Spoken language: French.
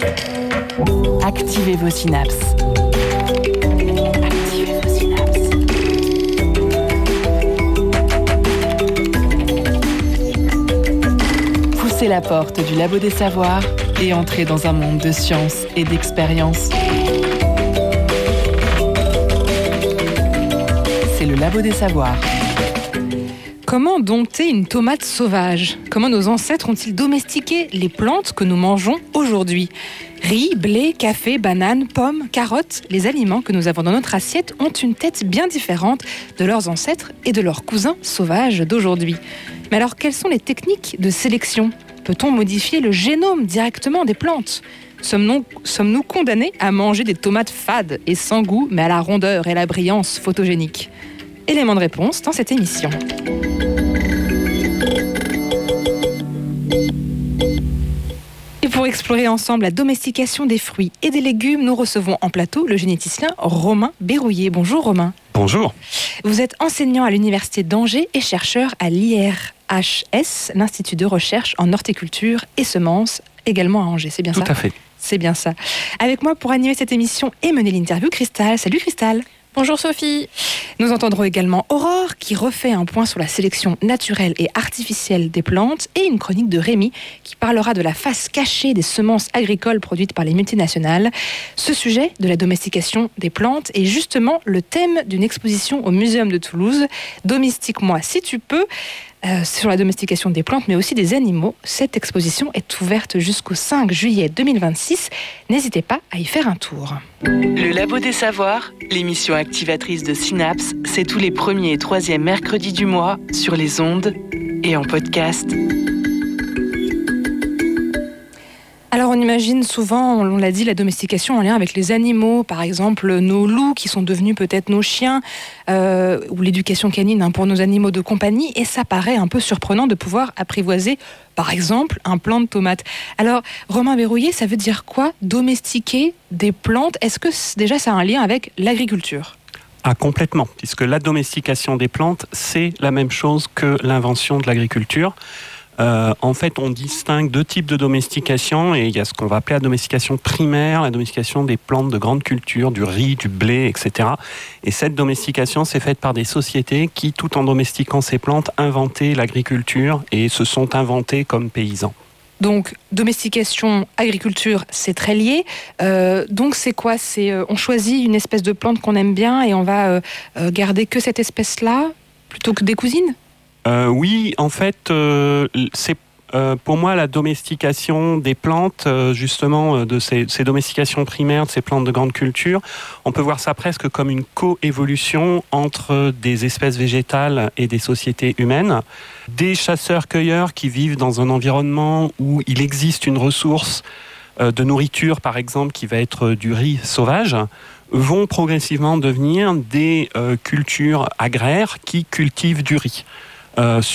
Activez vos synapses. Activez vos synapses. Poussez la porte du Labo des Savoirs et entrez dans un monde de science et d'expérience. C'est le Labo des Savoirs. Comment dompter une tomate sauvage ? Comment nos ancêtres ont-ils domestiqué les plantes que nous mangeons aujourd'hui ? Riz, blé, café, bananes, pommes, carottes, les aliments que nous avons dans notre assiette ont une tête bien différente de leurs ancêtres et de leurs cousins sauvages d'aujourd'hui. Mais alors, quelles sont les techniques de sélection ? Peut-on modifier le génome directement des plantes ? Sommes-nous condamnés à manger des tomates fades et sans goût, mais à la rondeur et la brillance photogénique ? Élément de réponse dans cette émission. Et pour explorer ensemble la domestication des fruits et des légumes, nous recevons en plateau le généticien Romain Berrouillet. Bonjour Romain. Bonjour. Vous êtes enseignant à l'Université d'Angers et chercheur à l'IRHS, l'Institut de recherche en horticulture et semences, également à Angers, c'est bien ça ? Tout à fait. C'est bien ça. Avec moi pour animer cette émission et mener l'interview, Cristal. Salut Cristal. Bonjour Sophie. Nous entendrons également Aurore qui refait un point sur la sélection naturelle et artificielle des plantes et une chronique de Rémi qui parlera de la face cachée des semences agricoles produites par les multinationales. Ce sujet de la domestication des plantes est justement le thème d'une exposition au Muséum de Toulouse. Domestique-moi si tu peux. Sur la domestication des plantes, mais aussi des animaux. Cette exposition est ouverte jusqu'au 5 juillet 2026. N'hésitez pas à y faire un tour. Le Labo des Savoirs, l'émission activatrice de Synapse, c'est tous les premiers et troisièmes mercredis du mois sur les ondes et en podcast. Alors on imagine souvent, on l'a dit, la domestication en lien avec les animaux, par exemple nos loups qui sont devenus peut-être nos chiens, ou l'éducation canine pour nos animaux de compagnie, et ça paraît un peu surprenant de pouvoir apprivoiser, par exemple, un plant de tomates. Alors Romain Berrouillet, ça veut dire quoi, domestiquer des plantes ? Est-ce que déjà ça a un lien avec l'agriculture ? Ah, complètement, puisque la domestication des plantes, c'est la même chose que l'invention de l'agriculture. En fait, on distingue deux types de domestication et il y a ce qu'on va appeler la domestication primaire, la domestication des plantes de grande culture, du riz, du blé, etc. Et cette domestication, c'est faite par des sociétés qui, tout en domestiquant ces plantes, inventaient l'agriculture et se sont inventés comme paysans. Donc, domestication, agriculture, c'est très lié. Donc, c'est quoi ? On choisit une espèce de plante qu'on aime bien et on va garder que cette espèce-là plutôt que des cousines ? Oui, en fait, c'est pour moi la domestication des plantes, justement, de ces domestications primaires, de ces plantes de grande culture. On peut voir ça presque comme une coévolution entre des espèces végétales et des sociétés humaines. Des chasseurs-cueilleurs qui vivent dans un environnement où il existe une ressource de nourriture, par exemple, qui va être du riz sauvage, vont progressivement devenir des cultures agraires qui cultivent du riz.